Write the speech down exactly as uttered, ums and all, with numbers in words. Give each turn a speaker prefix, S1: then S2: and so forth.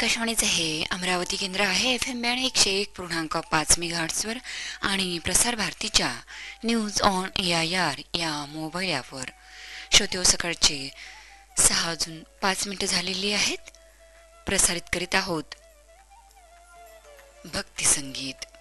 S1: आकाशवाणीचे हे अमरावती केंद्र आहे. एफ एम बँड एकशे एक पूर्णांक पाच मेगाहर्ट्झवर आणि प्रसार भारतीच्या news on A I R या मोबाईल ॲपवर. श्रोते, सकाळचे सहा वाजून पाच मिनिटं झालेली आहेत. प्रसारित करीत आहोत भक्तिसंगीत.